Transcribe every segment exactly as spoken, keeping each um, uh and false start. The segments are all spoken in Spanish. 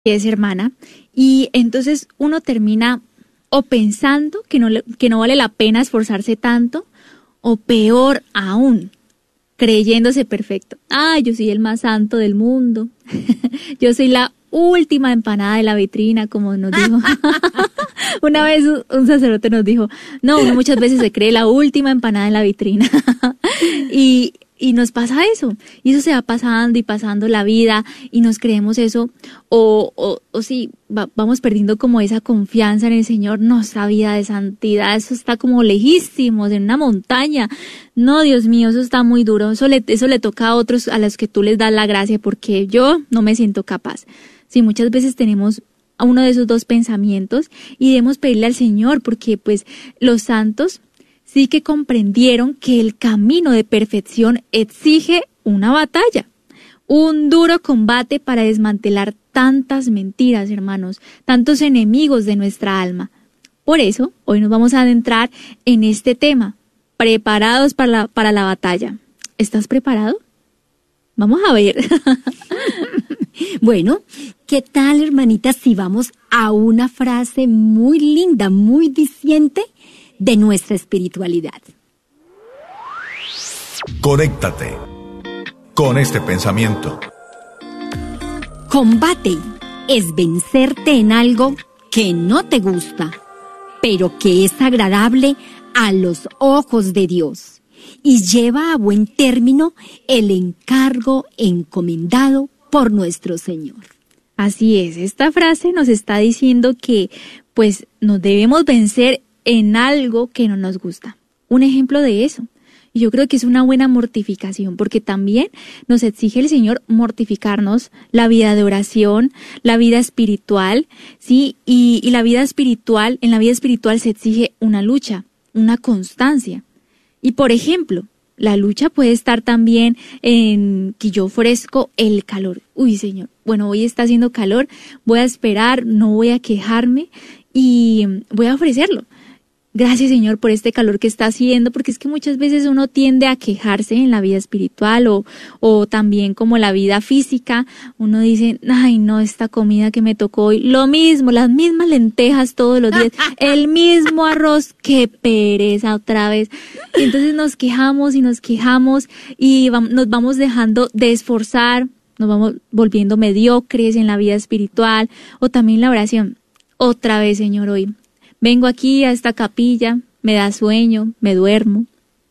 es, hermana, y entonces uno termina o pensando que no, le, que no vale la pena esforzarse tanto, o peor aún, creyéndose perfecto. Ah, yo soy el más santo del mundo, yo soy la última empanada de la vitrina, como nos dijo. Una vez un sacerdote nos dijo, no, uno muchas veces se cree la última empanada en la vitrina. y Y nos pasa eso, y eso se va pasando y pasando la vida, y nos creemos eso, o, o, o sí, va, vamos perdiendo como esa confianza en el Señor. Nuestra vida de santidad, eso está como lejísimos, en una montaña. No, Dios mío, eso está muy duro, eso le, eso le toca a otros a los que tú les das la gracia, porque yo no me siento capaz. Sí, muchas veces tenemos a uno de esos dos pensamientos, y debemos pedirle al Señor, porque pues los santos sí que comprendieron que el camino de perfección exige una batalla, un duro combate para desmantelar tantas mentiras, hermanos, tantos enemigos de nuestra alma. Por eso, hoy nos vamos a adentrar en este tema, preparados para la, para la batalla. ¿Estás preparado? Vamos a ver. Bueno, ¿qué tal, hermanita, si vamos a una frase muy linda, muy diciente de nuestra espiritualidad? Conéctate con este pensamiento. Combate es vencerte en algo que no te gusta, pero que es agradable a los ojos de Dios y lleva a buen término el encargo encomendado por nuestro Señor. Así es, esta frase nos está diciendo que pues nos debemos vencer en algo que no nos gusta. Un ejemplo de eso. Y yo creo que es una buena mortificación, porque también nos exige el Señor mortificarnos la vida de oración, la vida espiritual, ¿sí? Y, y la vida espiritual, en la vida espiritual se exige una lucha, una constancia. Y por ejemplo, la lucha puede estar también en que yo ofrezco el calor. Uy, Señor, bueno, hoy está haciendo calor, voy a esperar, no voy a quejarme y voy a ofrecerlo. Gracias, Señor, por este calor que está haciendo, porque es que muchas veces uno tiende a quejarse en la vida espiritual o, o también como la vida física. Uno dice, ay, no, esta comida que me tocó hoy, lo mismo, las mismas lentejas todos los días, el mismo arroz, qué pereza otra vez. Y entonces nos quejamos y nos quejamos y vamos, nos vamos dejando de esforzar, nos vamos volviendo mediocres en la vida espiritual o también la oración. Otra vez, Señor, hoy vengo aquí a esta capilla, me da sueño, me duermo.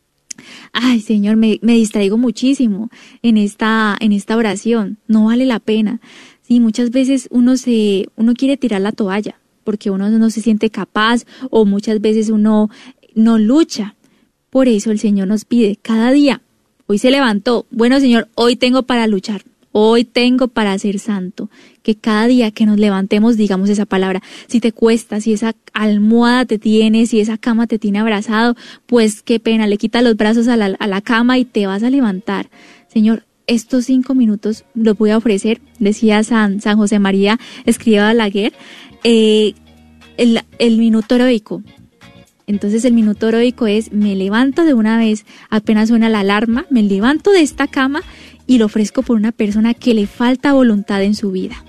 Ay, Señor, me, me distraigo muchísimo en esta, en esta oración. No vale la pena. Sí, muchas veces uno se, uno quiere tirar la toalla porque uno no se siente capaz o muchas veces uno no lucha. Por eso el Señor nos pide cada día. Hoy se levantó. Bueno, Señor, hoy tengo para luchar. Hoy tengo para ser santo. Que cada día que nos levantemos digamos esa palabra. Si te cuesta, si esa almohada te tiene, si esa cama te tiene abrazado, pues qué pena, le quitas los brazos a la, a la cama y te vas a levantar. Señor, estos cinco minutos los voy a ofrecer, decía San, San José María Escrivá Balaguer, eh, el, el minuto heroico. Entonces el minuto heroico es, me levanto de una vez, apenas suena la alarma, me levanto de esta cama y lo ofrezco por una persona que le falta voluntad en su vida.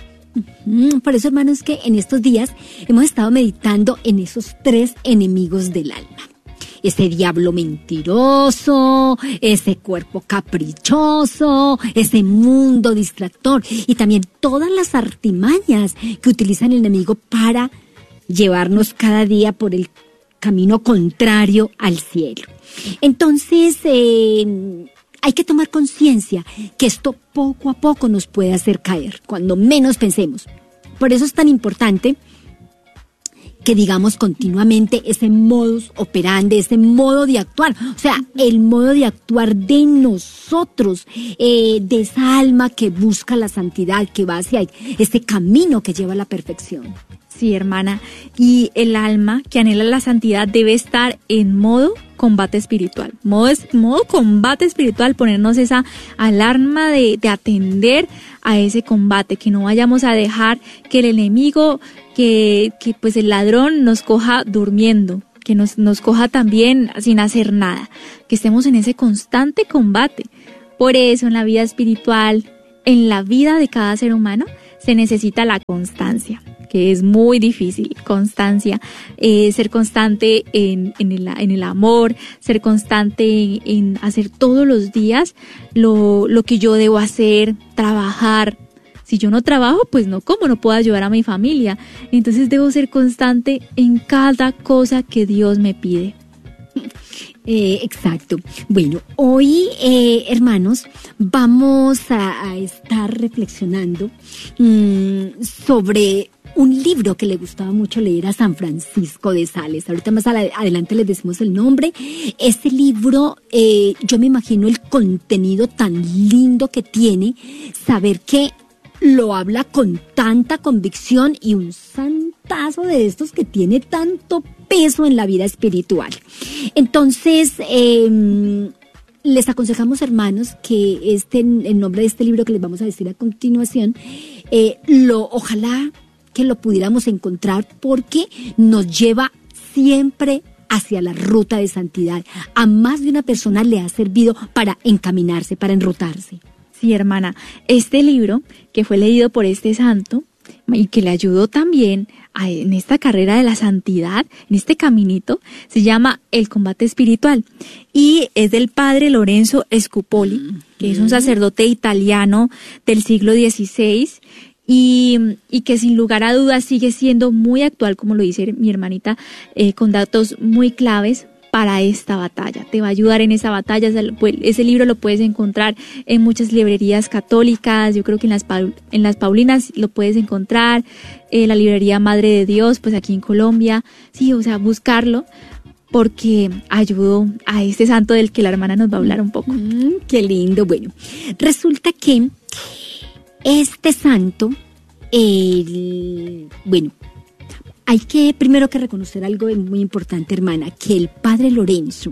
Por eso, hermanos, que en estos días hemos estado meditando en esos tres enemigos del alma. Ese diablo mentiroso, ese cuerpo caprichoso, ese mundo distractor y también todas las artimañas que utiliza el enemigo para llevarnos cada día por el camino contrario al cielo. Entonces, eh, hay que tomar conciencia que esto poco a poco nos puede hacer caer, cuando menos pensemos. Por eso es tan importante que digamos continuamente ese modus operandi, ese modo de actuar. O sea, el modo de actuar de nosotros, eh, de esa alma que busca la santidad, que va hacia este camino que lleva a la perfección. Sí, hermana, y el alma que anhela la santidad debe estar en modo combate espiritual, modo, modo combate espiritual, ponernos esa alarma de, de atender a ese combate, que no vayamos a dejar que el enemigo, que, que pues el ladrón nos coja durmiendo, que nos, nos coja también sin hacer nada, que estemos en ese constante combate. Por eso en la vida espiritual, en la vida de cada ser humano, se necesita la constancia, que es muy difícil. Constancia, eh, ser constante en, en, el, en el amor, ser constante en, en hacer todos los días lo, lo que yo debo hacer, trabajar. Si yo no trabajo, pues no como, no puedo ayudar a mi familia. Entonces debo ser constante en cada cosa que Dios me pide. Eh, exacto. Bueno, hoy, eh, hermanos, vamos a, a estar reflexionando mmm, sobre un libro que le gustaba mucho leer a San Francisco de Sales. Ahorita más adelante les decimos el nombre. Este libro, eh, yo me imagino el contenido tan lindo que tiene, saber que lo habla con tanta convicción y un santazo de estos que tiene tanto peso en la vida espiritual. Entonces, eh, les aconsejamos, hermanos, que este, el nombre de este libro que les vamos a decir a continuación, eh, lo, ojalá que lo pudiéramos encontrar porque nos lleva siempre hacia la ruta de santidad. A más de una persona le ha servido para encaminarse, para enrutarse. Sí, hermana, este libro que fue leído por este santo y que le ayudó también a, en esta carrera de la santidad, en este caminito, se llama El combate espiritual y es del padre Lorenzo Scupoli, que es un sacerdote italiano del siglo dieciséis y, y que sin lugar a dudas sigue siendo muy actual, como lo dice mi hermanita, eh, con datos muy claves para esta batalla. Te va a ayudar en esa batalla. Ese libro lo puedes encontrar en muchas librerías católicas, yo creo que en las, Paul, en las Paulinas lo puedes encontrar, eh, la librería Madre de Dios, pues aquí en Colombia. Sí, o sea, buscarlo porque ayudó a este santo del que la hermana nos va a hablar un poco. Mm, qué lindo. Bueno, resulta que este santo, el, bueno, hay que primero que reconocer algo muy importante, hermana, que el padre Lorenzo,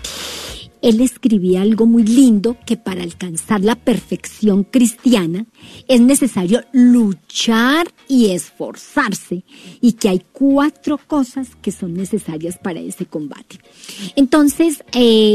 él escribía algo muy lindo, que para alcanzar la perfección cristiana es necesario luchar y esforzarse, y que hay cuatro cosas que son necesarias para ese combate. Entonces,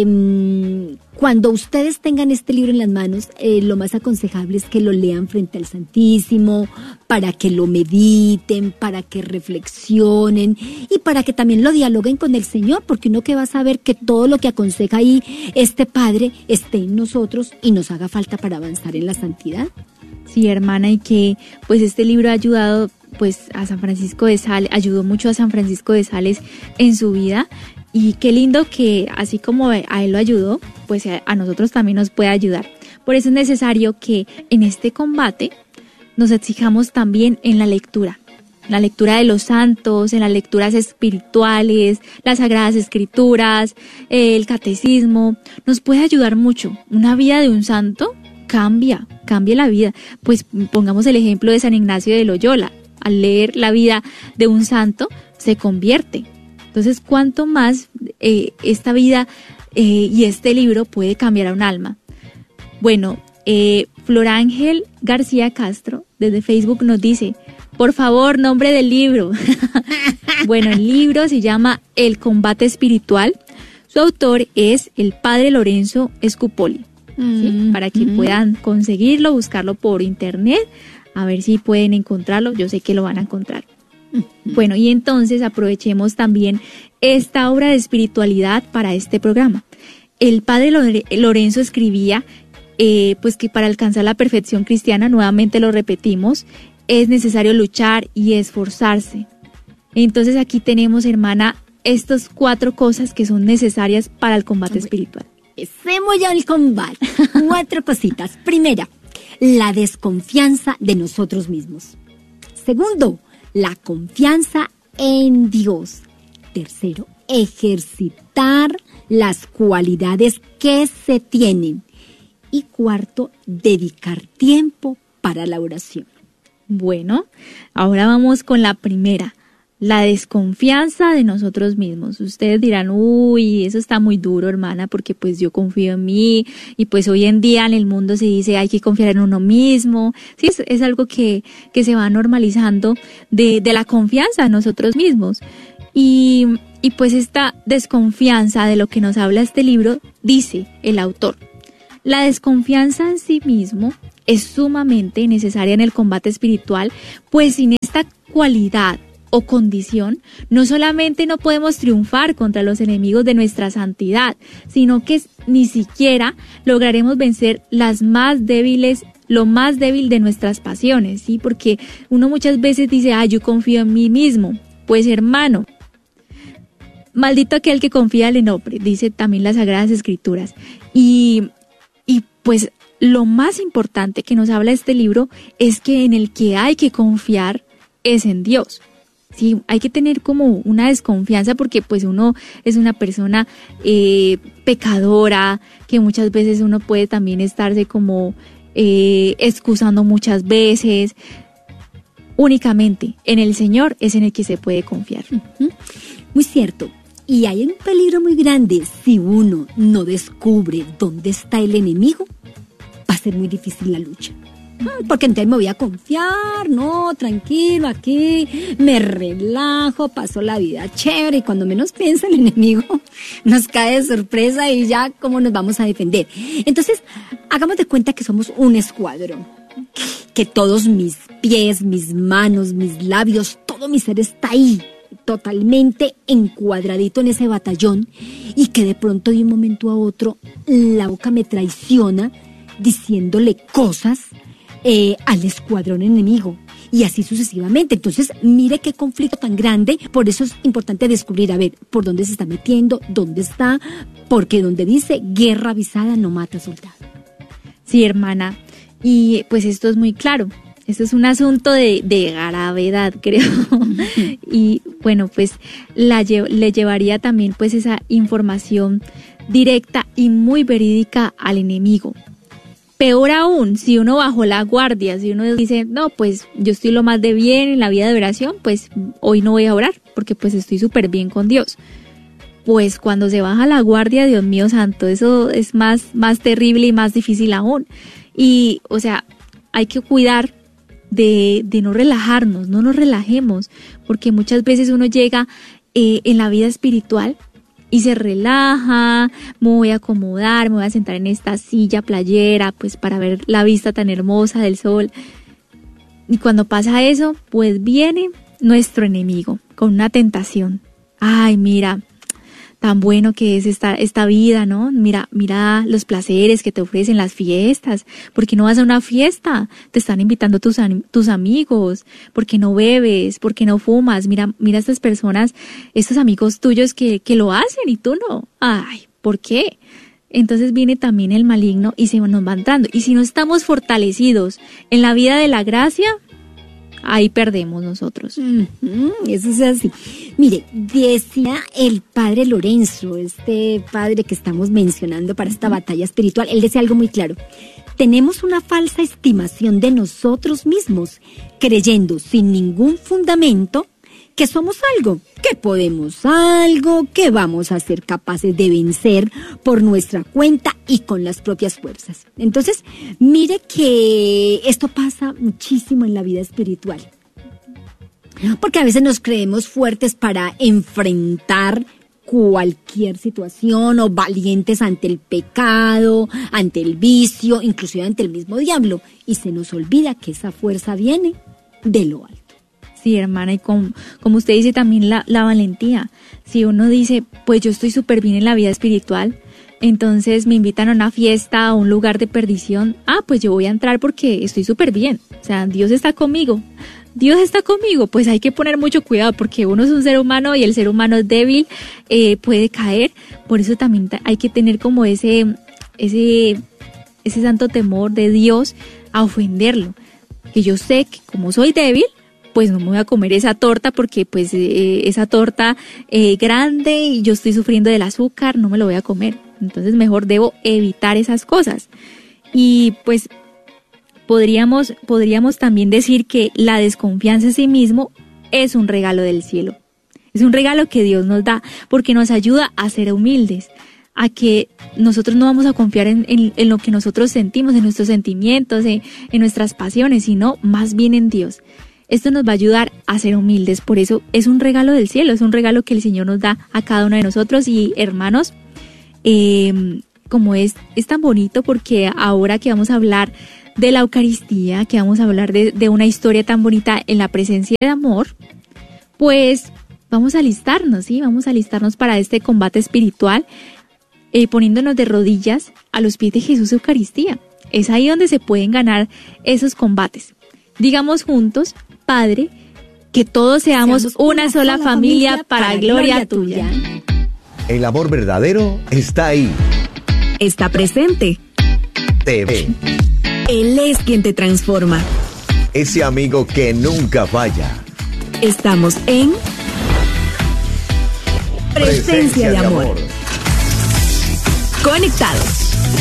eh, cuando ustedes tengan este libro en las manos, eh, lo más aconsejable es que lo lean frente al Santísimo, para que lo mediten, para que reflexionen y para que también lo dialoguen con el Señor, porque uno que va a saber que todo lo que aconseja ahí este Padre esté en nosotros y nos haga falta para avanzar en la santidad. Sí, hermana, y que pues este libro ha ayudado pues a San Francisco de Sales, ayudó mucho a San Francisco de Sales en su vida. Y qué lindo que así como a él lo ayudó, pues a nosotros también nos puede ayudar. Por eso es necesario que en este combate nos exijamos también en la lectura. La lectura de los santos, en las lecturas espirituales, las sagradas escrituras, el catecismo, nos puede ayudar mucho. Una vida de un santo cambia, cambia la vida. Pues pongamos el ejemplo de San Ignacio de Loyola. Al leer la vida de un santo, se convierte. Entonces, ¿cuánto más eh, esta vida eh, y este libro puede cambiar a un alma? Bueno, eh, Flor Ángel García Castro, desde Facebook, nos dice, por favor, nombre del libro. Bueno, el libro se llama El combate espiritual. Su autor es el padre Lorenzo Scupoli. Mm, ¿sí? Para que mm. puedan conseguirlo, buscarlo por internet, a ver si pueden encontrarlo. Yo sé que lo van a encontrar. Bueno, y entonces aprovechemos también esta obra de espiritualidad para este programa. El padre Lorenzo escribía eh, pues que para alcanzar la perfección cristiana, nuevamente lo repetimos, es necesario luchar y esforzarse. Entonces aquí tenemos, hermana, estas cuatro cosas que son necesarias para el combate espiritual. Hacemos ya el combate. Cuatro cositas. Primera, la desconfianza de nosotros mismos. Segundo, la confianza en Dios. Tercero, ejercitar las cualidades que se tienen. Y cuarto, dedicar tiempo para la oración. Bueno, ahora vamos con la primera, la desconfianza de nosotros mismos. Ustedes dirán, uy, eso está muy duro, hermana, porque pues yo confío en mí y pues hoy en día en el mundo se dice hay que confiar en uno mismo. Sí, es, es algo que, que se va normalizando de, de la confianza en nosotros mismos. Y, y pues esta desconfianza de lo que nos habla este libro, dice el autor, La desconfianza en sí mismo es sumamente necesaria en el combate espiritual, pues sin esta cualidad o condición, no solamente no podemos triunfar contra los enemigos de nuestra santidad, sino que ni siquiera lograremos vencer las más débiles, lo más débil de nuestras pasiones, ¿sí? Porque uno muchas veces dice, ah, yo confío en mí mismo. Pues hermano, maldito aquel que confía en hombre, dice también las Sagradas Escrituras. Y, y pues lo más importante que nos habla este libro es que en el que hay que confiar es en Dios. Sí, hay que tener como una desconfianza porque pues uno es una persona eh, pecadora, que muchas veces uno puede también estarse como eh, excusando muchas veces. Únicamente en el Señor es en el que se puede confiar. Uh-huh. Muy cierto. Y hay un peligro muy grande. Si uno no descubre dónde está el enemigo, va a ser muy difícil la lucha. Porque entonces me voy a confiar, no, tranquilo, aquí me relajo, paso la vida chévere y cuando menos piensa el enemigo nos cae de sorpresa y ya cómo nos vamos a defender. Entonces, hagamos de cuenta que somos un escuadrón, que todos mis pies, mis manos, mis labios, todo mi ser está ahí, totalmente encuadradito en ese batallón y que de pronto de un momento a otro la boca me traiciona diciéndole cosas Eh, al escuadrón enemigo y así sucesivamente. Entonces, mire qué conflicto tan grande. Por eso es importante descubrir, a ver, por dónde se está metiendo, dónde está, porque donde dice guerra avisada no mata soldado. Sí, hermana, y pues esto es muy claro. Esto es un asunto de, de gravedad, creo. Y bueno, pues la, le llevaría también pues esa información directa y muy verídica al enemigo. Peor aún, si uno bajó la guardia, si uno dice, no, pues yo estoy lo más de bien en la vida de oración, pues hoy no voy a orar, porque pues estoy súper bien con Dios. Pues cuando se baja la guardia, Dios mío santo, eso es más, más terrible y más difícil aún. Y, o sea, hay que cuidar de, de no relajarnos, no nos relajemos, porque muchas veces uno llega eh, en la vida espiritual y se relaja, me voy a acomodar, me voy a sentar en esta silla playera, pues para ver la vista tan hermosa del sol. Y cuando pasa eso, pues viene nuestro enemigo con una tentación. Ay, mira, tan bueno que es esta, esta vida, ¿no? Mira, mira los placeres que te ofrecen las fiestas. ¿Por qué no vas a una fiesta? Te están invitando tus, tus amigos. ¿Por qué no bebes? ¿Por qué no fumas? Mira, mira estas personas, estos amigos tuyos que, que lo hacen y tú no. Ay, ¿por qué? Entonces viene también el maligno y se nos va entrando. Y si no estamos fortalecidos en la vida de la gracia, ahí perdemos nosotros. Uh-huh, eso es así. Mire, decía el padre Lorenzo, este padre que estamos mencionando para esta batalla espiritual, él decía algo muy claro. Tenemos una falsa estimación de nosotros mismos, creyendo sin ningún fundamento que somos algo, que podemos algo, que vamos a ser capaces de vencer por nuestra cuenta y con las propias fuerzas. Entonces, mire que esto pasa muchísimo en la vida espiritual. Porque a veces nos creemos fuertes para enfrentar cualquier situación o valientes ante el pecado, ante el vicio, inclusive ante el mismo diablo. Y se nos olvida que esa fuerza viene de lo alto. Sí, hermana, y con, como usted dice también la, la valentía. Si uno dice, pues yo estoy súper bien en la vida espiritual, entonces me invitan a una fiesta, a un lugar de perdición, ah, pues yo voy a entrar porque estoy súper bien. O sea, Dios está conmigo. Dios está conmigo, pues hay que poner mucho cuidado porque uno es un ser humano y el ser humano es débil, eh, puede caer. Por eso también hay que tener como ese, ese, ese santo temor de Dios a ofenderlo. Que yo sé que como soy débil, pues no me voy a comer esa torta porque pues eh, esa torta eh, grande y yo estoy sufriendo del azúcar, no me lo voy a comer. Entonces mejor debo evitar esas cosas. Y pues podríamos, podríamos también decir que la desconfianza en sí mismo es un regalo del cielo. Es un regalo que Dios nos da porque nos ayuda a ser humildes, a que nosotros no vamos a confiar en, en, en lo que nosotros sentimos, en nuestros sentimientos, en, en nuestras pasiones, sino más bien en Dios. Esto nos va a ayudar a ser humildes, por eso es un regalo del cielo, es un regalo que el Señor nos da a cada uno de nosotros. Y hermanos, eh, como es, es tan bonito, porque ahora que vamos a hablar de la Eucaristía, que vamos a hablar de, de una historia tan bonita en la presencia de amor, pues vamos a alistarnos, ¿sí? Vamos a alistarnos para este combate espiritual, eh, poniéndonos de rodillas a los pies de Jesús Eucaristía. Es ahí donde se pueden ganar esos combates. Digamos juntos: Padre, que todos seamos, seamos una, una sola, sola familia, familia para, para gloria, gloria tuya. El amor verdadero está ahí. Está presente. Te ve. Él es quien te transforma. Ese amigo que nunca falla. Estamos en Presencia, Presencia de, amor. de amor. Conectados.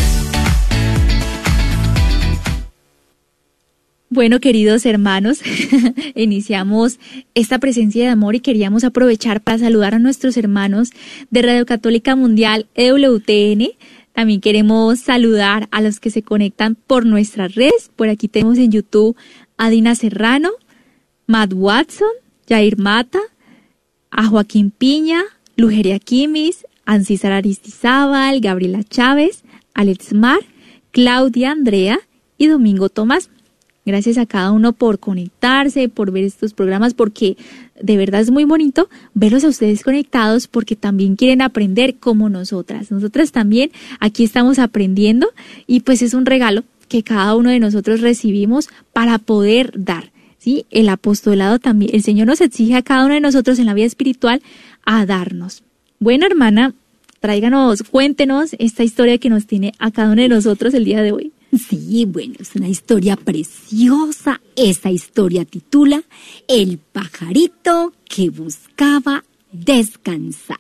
Bueno, queridos hermanos, iniciamos esta presencia de amor y queríamos aprovechar para saludar a nuestros hermanos de Radio Católica Mundial E W T N. También queremos saludar a los que se conectan por nuestras redes. Por aquí tenemos en YouTube a Dina Serrano, Matt Watson, Jair Mata, a Joaquín Piña, Lugeria Quimis, Ancísar Aristizábal, Gabriela Chávez, Alex Mar, Claudia Andrea y Domingo Tomás. Gracias a cada uno por conectarse, por ver estos programas, porque de verdad es muy bonito verlos a ustedes conectados, porque también quieren aprender como nosotras. Nosotras también aquí estamos aprendiendo, y pues es un regalo que cada uno de nosotros recibimos para poder dar, ¿sí? El apostolado también, el Señor nos exige a cada uno de nosotros en la vida espiritual a darnos. Bueno, hermana, tráiganos, cuéntenos esta historia que nos tiene a cada uno de nosotros el día de hoy. Sí, bueno, es una historia preciosa. Esa historia titula El pajarito que buscaba descansar.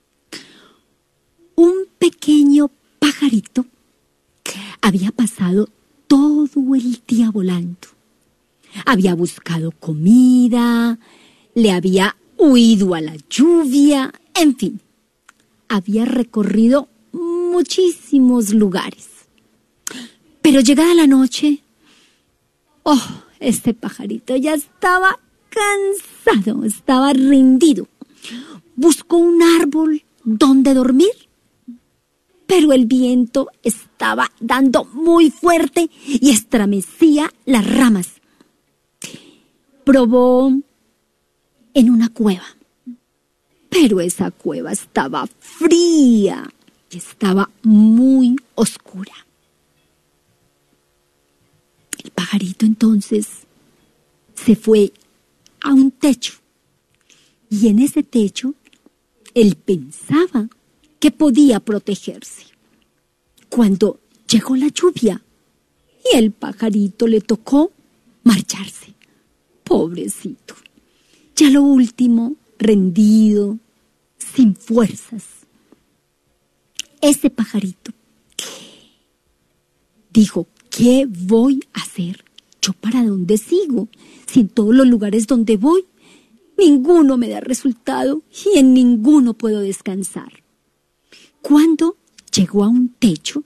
Un pequeño pajarito había pasado todo el día volando. Había buscado comida, le había huido a la lluvia, en fin, había recorrido muchísimos lugares. Pero llegada la noche, oh, este pajarito ya estaba cansado, estaba rendido. Buscó un árbol donde dormir, pero el viento estaba dando muy fuerte y estremecía las ramas. Probó en una cueva, pero esa cueva estaba fría y estaba muy oscura. El pajarito entonces se fue a un techo, y en ese techo él pensaba que podía protegerse. Cuando llegó la lluvia y el pajarito le tocó marcharse. Pobrecito, ya lo último, rendido, sin fuerzas. Ese pajarito dijo: ¿qué voy a hacer? ¿Yo para dónde sigo? Si en todos los lugares donde voy, ninguno me da resultado y en ninguno puedo descansar. Cuando llegó a un techo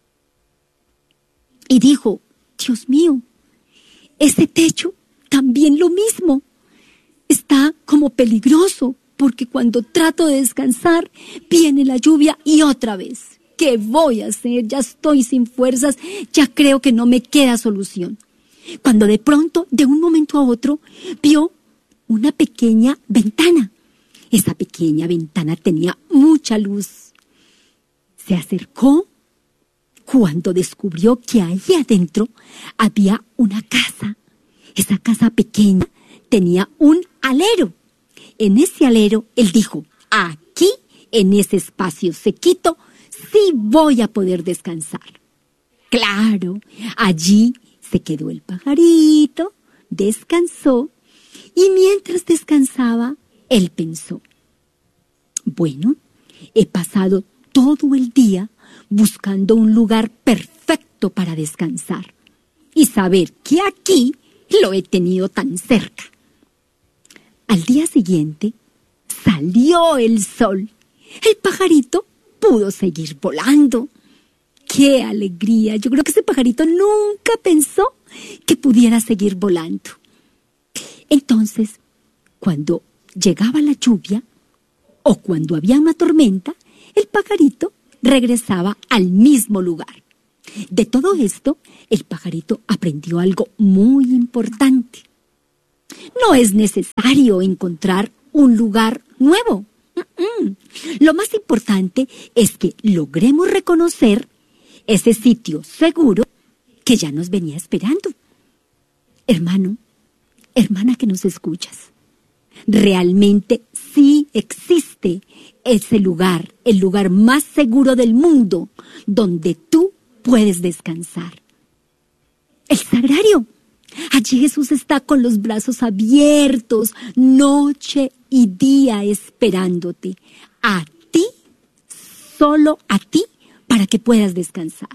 y dijo: Dios mío, ese techo también lo mismo. Está como peligroso, porque cuando trato de descansar, viene la lluvia y otra vez. ¿Qué voy a hacer? Ya estoy sin fuerzas, ya creo que no me queda solución. Cuando de pronto, de un momento a otro, vio una pequeña ventana. Esa pequeña ventana tenía mucha luz. Se acercó cuando descubrió que ahí adentro había una casa. Esa casa pequeña tenía un alero. En ese alero, él dijo: aquí, en ese espacio sequito, sí voy a poder descansar. Claro, allí se quedó el pajarito, descansó, y mientras descansaba, él pensó: bueno, he pasado todo el día buscando un lugar perfecto para descansar, y saber que aquí lo he tenido tan cerca. Al día siguiente, salió el sol. El pajarito pudo seguir volando. ¡Qué alegría! Yo creo que ese pajarito nunca pensó que pudiera seguir volando. Entonces, cuando llegaba la lluvia o cuando había una tormenta, el pajarito regresaba al mismo lugar. De todo esto, el pajarito aprendió algo muy importante. No es necesario encontrar un lugar nuevo. Mm-mm. Lo más importante es que logremos reconocer ese sitio seguro que ya nos venía esperando. Hermano, hermana que nos escuchas, realmente sí existe ese lugar, el lugar más seguro del mundo, donde tú puedes descansar. El sagrario. Allí Jesús está con los brazos abiertos, noche y día esperándote. A ti, solo a ti, para que puedas descansar.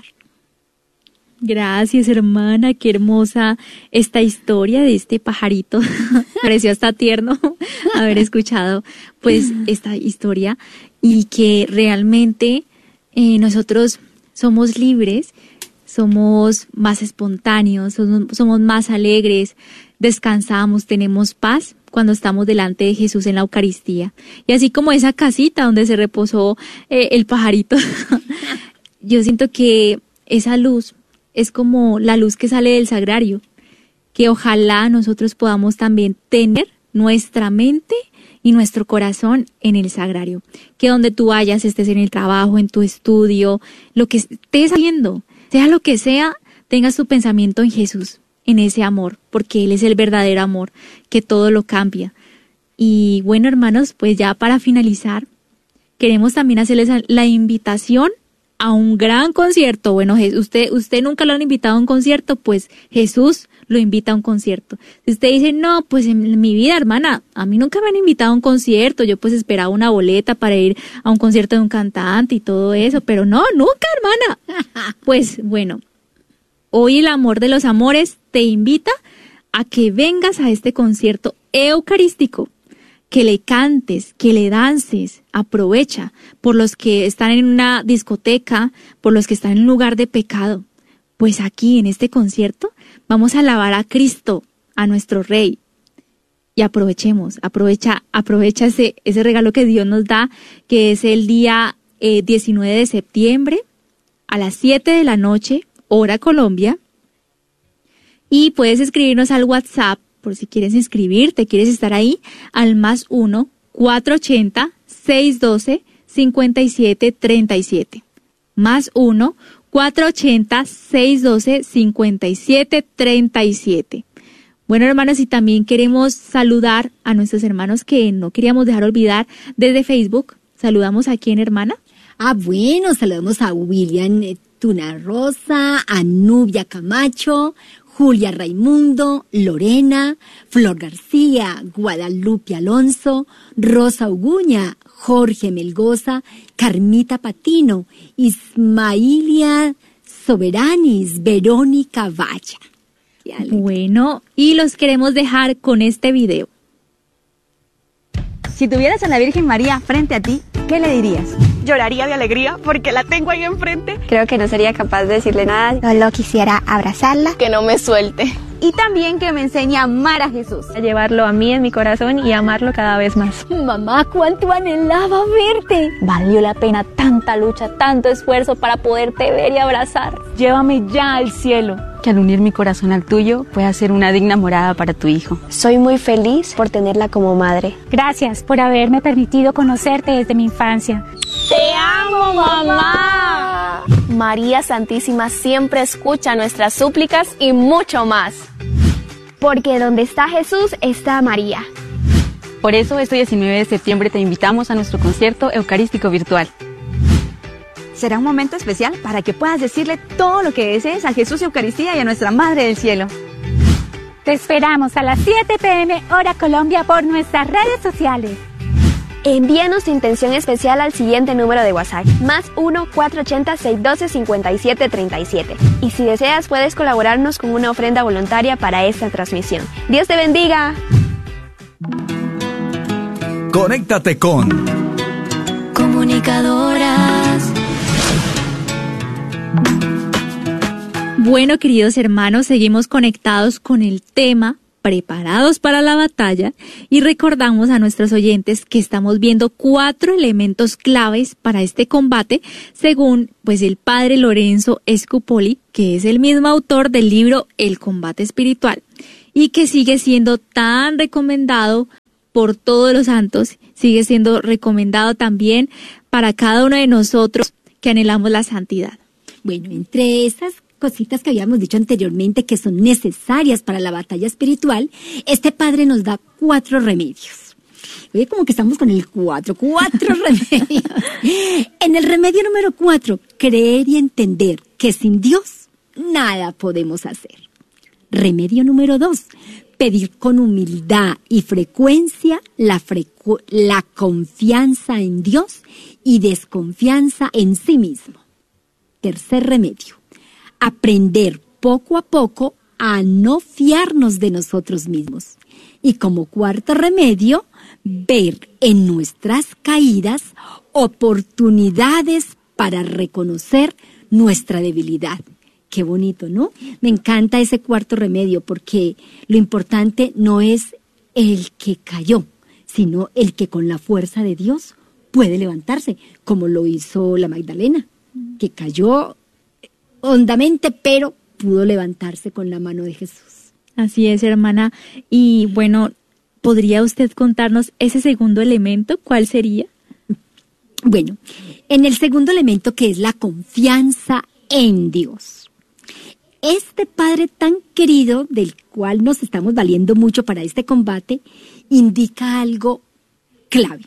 Gracias, hermana, qué hermosa esta historia de este pajarito. Pareció hasta tierno haber escuchado pues esta historia y que realmente eh, nosotros somos libres, somos más espontáneos, somos, somos más alegres, descansamos, tenemos paz cuando estamos delante de Jesús en la Eucaristía. Y así como esa casita donde se reposó eh, el pajarito, yo siento que esa luz es como la luz que sale del sagrario, que ojalá nosotros podamos también tener nuestra mente y nuestro corazón en el sagrario. Que donde tú vayas, estés en el trabajo, en tu estudio, lo que estés haciendo, sea lo que sea, tengas tu pensamiento en Jesús, en ese amor, porque Él es el verdadero amor, que todo lo cambia. Y bueno, hermanos, pues ya para finalizar, queremos también hacerles la invitación a un gran concierto. Bueno, usted, usted nunca lo han invitado a un concierto, pues Jesús lo invita a un concierto. Si usted dice, no, pues en mi vida, hermana, a mí nunca me han invitado a un concierto, yo pues esperaba una boleta para ir a un concierto de un cantante y todo eso, pero no, nunca, hermana. Pues bueno, hoy el amor de los amores te invita a que vengas a este concierto eucarístico, que le cantes, que le dances, aprovecha por los que están en una discoteca, por los que están en un lugar de pecado. Pues aquí en este concierto vamos a alabar a Cristo, a nuestro Rey. Y aprovechemos, aprovecha, aprovecha ese, ese regalo que Dios nos da, que es el día eh, diecinueve de septiembre a las siete de la noche, hora Colombia. Y puedes escribirnos al WhatsApp, por si quieres inscribirte, quieres estar ahí, al más uno, cuatro ochenta, seiscientos doce, cincuenta y siete treinta y siete. Más uno, cuatro ochenta, seiscientos doce, cincuenta y siete treinta y siete. Bueno, hermanos, y también queremos saludar a nuestros hermanos que no queríamos dejar olvidar desde Facebook. Saludamos a quién, hermana. Ah, bueno, saludamos a William Tuna Rosa, a Nubia Camacho, Julia Raimundo, Lorena, Flor García, Guadalupe Alonso, Rosa Uguña, Jorge Melgoza, Carmita Patino, Ismailia Soberanis, Verónica Valla. Bueno, y los queremos dejar con este video. Si tuvieras a la Virgen María frente a ti, ¿qué le dirías? Lloraría de alegría porque la tengo ahí enfrente. Creo que no sería capaz de decirle nada. Solo quisiera abrazarla. Que no me suelte. Y también que me enseñe a amar a Jesús. A llevarlo a mí en mi corazón y amarlo cada vez más. Mamá, cuánto anhelaba verte. Valió la pena tanta lucha, tanto esfuerzo para poderte ver y abrazar. Llévame ya al cielo. Que al unir mi corazón al tuyo pueda ser una digna morada para tu hijo. Soy muy feliz por tenerla como madre. Gracias por haberme permitido conocerte desde mi infancia. ¡Te amo, mamá! María Santísima siempre escucha nuestras súplicas y mucho más. Porque donde está Jesús está María. Por eso este diecinueve de septiembre te invitamos a nuestro concierto eucarístico virtual. Será un momento especial para que puedas decirle todo lo que desees a Jesús Eucaristía y a nuestra Madre del Cielo. Te esperamos a las siete pe eme hora Colombia por nuestras redes sociales. Envíanos tu intención especial al siguiente número de WhatsApp, más uno, cuatro ochenta, seiscientos doce, cincuenta y siete treinta y siete. Y si deseas, puedes colaborarnos con una ofrenda voluntaria para esta transmisión. ¡Dios te bendiga! Conéctate con Comunicadoras. Bueno, queridos hermanos, seguimos conectados con el tema preparados para la batalla, y recordamos a nuestros oyentes que estamos viendo cuatro elementos claves para este combate, según pues el padre Lorenzo Scupoli, que es el mismo autor del libro El combate espiritual, y que sigue siendo tan recomendado por todos los santos, sigue siendo recomendado también para cada uno de nosotros que anhelamos la santidad. Bueno, entre esas cositas que habíamos dicho anteriormente que son necesarias para la batalla espiritual, este padre nos da cuatro remedios. Oye, como que estamos con el cuatro, cuatro remedios. En el remedio número cuatro, creer y entender que sin Dios nada podemos hacer. Remedio número dos, pedir con humildad y frecuencia la, frecu- la confianza en Dios y desconfianza en sí mismo. Tercer remedio, aprender poco a poco a no fiarnos de nosotros mismos. Y como cuarto remedio, ver en nuestras caídas oportunidades para reconocer nuestra debilidad. Qué bonito, ¿no? Me encanta ese cuarto remedio porque lo importante no es el que cayó, sino el que con la fuerza de Dios puede levantarse, como lo hizo la Magdalena, que cayó hondamente, pero pudo levantarse con la mano de Jesús. Así es, hermana. Y bueno, ¿podría usted contarnos ese segundo elemento? ¿Cuál sería? Bueno, en el segundo elemento, que es la confianza en Dios. Este Padre tan querido, del cual nos estamos valiendo mucho para este combate, indica algo clave.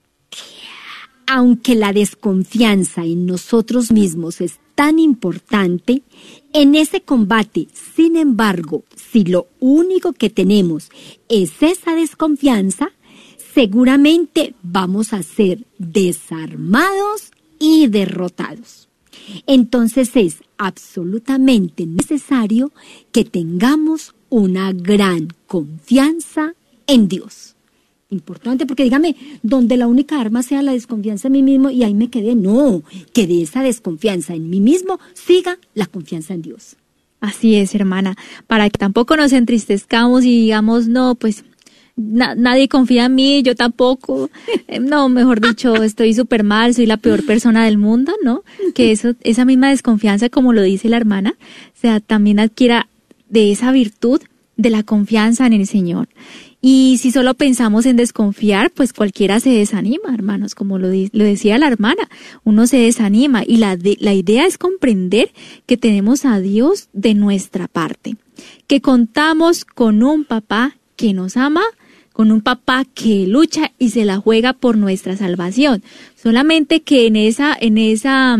Aunque la desconfianza en nosotros mismos es tan importante, en ese combate, sin embargo, si lo único que tenemos es esa desconfianza, seguramente vamos a ser desarmados y derrotados. Entonces es absolutamente necesario que tengamos una gran confianza en Dios. Importante, porque dígame, donde la única arma sea la desconfianza en mí mismo y ahí me quedé. No, que de esa desconfianza en mí mismo siga la confianza en Dios. Así es, hermana, para que tampoco nos entristezcamos y digamos, no, pues na- nadie confía en mí, yo tampoco. Eh, no, mejor dicho, estoy súper mal, soy la peor persona del mundo, ¿no? Que eso, esa misma desconfianza, como lo dice la hermana, o sea, también adquiera de esa virtud de la confianza en el Señor. Y si solo pensamos en desconfiar, pues cualquiera se desanima, hermanos, como lo, di- lo decía la hermana, uno se desanima y la, de- la idea es comprender que tenemos a Dios de nuestra parte, que contamos con un papá que nos ama, con un papá que lucha y se la juega por nuestra salvación. Solamente que en esa, en esa,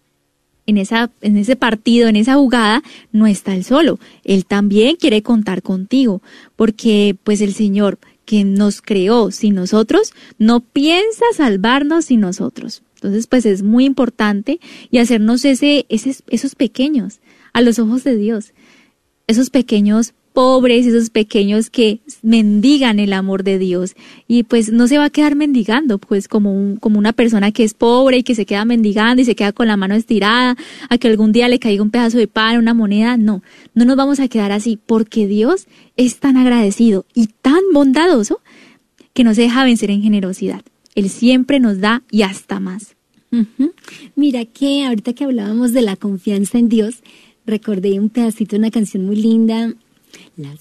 en esa, en ese partido, en esa jugada, no está él solo. Él también quiere contar contigo, porque pues el Señor que nos creó sin nosotros, no piensa salvarnos sin nosotros. Entonces, pues es muy importante y hacernos ese, ese, esos pequeños a los ojos de Dios, esos pequeños pobres, esos pequeños que mendigan el amor de Dios, y pues no se va a quedar mendigando, pues como un, como una persona que es pobre y que se queda mendigando y se queda con la mano estirada a que algún día le caiga un pedazo de pan, una moneda. No, no nos vamos a quedar así, porque Dios es tan agradecido y tan bondadoso que no se deja vencer en generosidad. Él siempre nos da y hasta más. Uh-huh. Mira que ahorita que hablábamos de la confianza en Dios, recordé un pedacito de una canción muy linda. Las